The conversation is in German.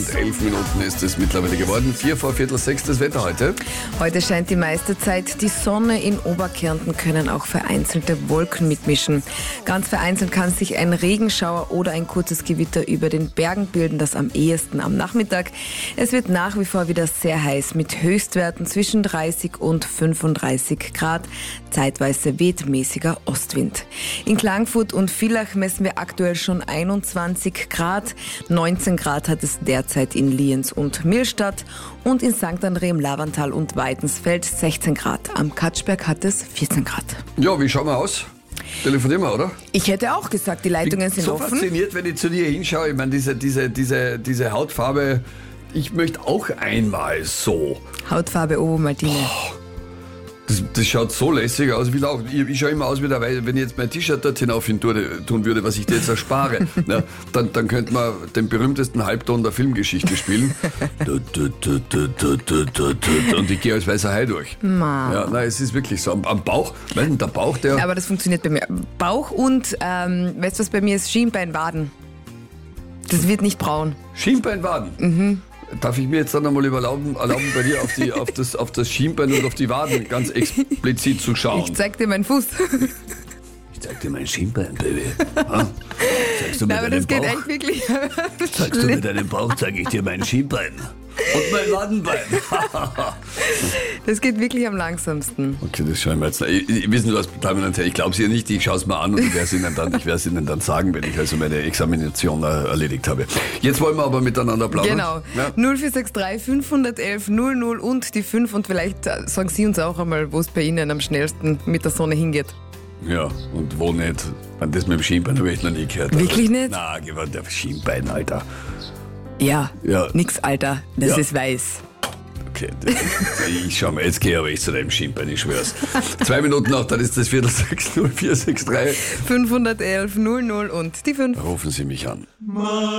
11 Minuten ist es mittlerweile geworden. 4 vor Viertel 6 das Wetter heute. Heute scheint die meiste Zeit die Sonne. In Oberkärnten können auch vereinzelte Wolken mitmischen. Ganz vereinzelt kann sich ein Regenschauer oder ein kurzes Gewitter über den Bergen bilden, das am ehesten am Nachmittag. Es wird nach wie vor wieder sehr heiß mit Höchstwerten zwischen 30 und 35 Grad. Zeitweise weht mäßiger Ostwind. In Klagenfurt und Villach messen wir aktuell schon 21 Grad. 19 Grad hat es derzeit in Lienz und Millstatt und in St. André im Lavantal und Weidensfeld 16 Grad. Am Katschberg hat es 14 Grad. Ja, wie schauen wir aus? Telefonieren wir, oder? Ich hätte auch gesagt, die Leitungen sind so offen. Fasziniert, wenn ich zu dir hinschaue. Ich meine, diese Hautfarbe, ich möchte auch einmal so. Hautfarbe Ovomaltine. Das schaut so lässig aus. Ich schaue immer aus wie der Weise, wenn ich jetzt mein T-Shirt dort hinauf tun würde, was ich dir jetzt erspare, ne, dann könnte man den berühmtesten Halbton der Filmgeschichte spielen. Und ich gehe als weißer Hai durch. Ja, nein, es ist wirklich so. Am Bauch, der Bauch, der... Aber das funktioniert bei mir. Bauch und, weißt du was bei mir ist? Schienbeinwaden. Das wird nicht braun. Schienbeinwaden? Mhm. Darf ich mir jetzt dann einmal erlauben, bei dir auf das Schienbein und auf die Waden ganz explizit zu schauen? Ich zeig dir meinen Fuß. Ich zeig dir mein Schienbein, Baby. Ha? Zeigst du mir Aber deinen das geht Bauch? echt wirklich. Zeigst du mir deinen Bauch, zeige ich dir mein Schienbein. Und mein Wadenbein. Das geht wirklich am langsamsten. Okay, das schauen wir jetzt. Wissen Sie was, Damen und Herren, ich glaube es ihr nicht, ich schaue es mal an und ich werde es Ihnen dann sagen, wenn ich also meine Examination erledigt habe. Jetzt wollen wir aber miteinander plaudern. Genau. Ja? 0463 511 00 und die 5 und vielleicht sagen Sie uns auch einmal, wo es bei Ihnen am schnellsten mit der Sonne hingeht. Ja, und wo nicht? Das mit dem Schienbein habe ich noch nie gehört. Wirklich nicht? Na, geworden der Schienbein, Alter. Ja, Ja. nix, Alter, das Ja. ist weiß. Okay, ich schau mal, jetzt gehe aber ich zu deinem Schienbein, ich schwör's. 2 Minuten noch, dann ist das Viertel 6 0463. 511 00 und die 5. Rufen Sie mich an.